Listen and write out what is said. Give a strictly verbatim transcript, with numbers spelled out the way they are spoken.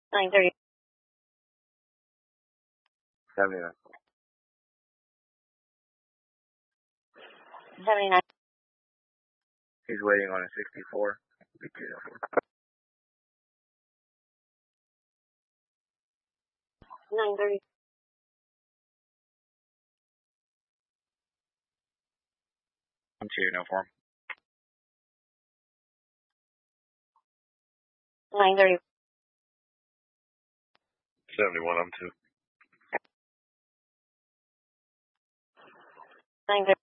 nine thirty. seventy-nine. seventy-nine. He's waiting on a sixty-four. nine thirty. I'm to uniform. nine thirty. seventy-one, I'm two. nine thirty.